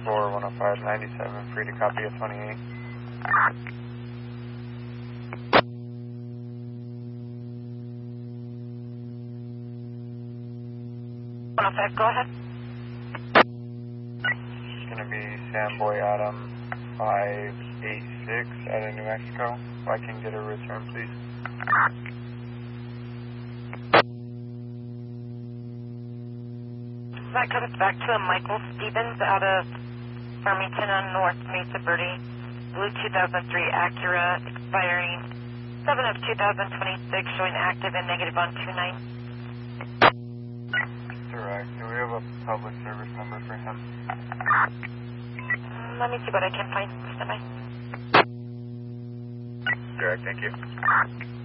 for 105.97, free to copy at 28. Go ahead. It's going to be Samboy Adam 586 out of New Mexico. If I can get a return, please. That comes back to Michael Stevens out of Farmington on North Mesa Verde. Blue 2003 Acura, expiring 7 of 2026, showing active and negative on 29. Correct. Do we have a public service number for him? Let me see what I can find. Stand by. Correct, thank you.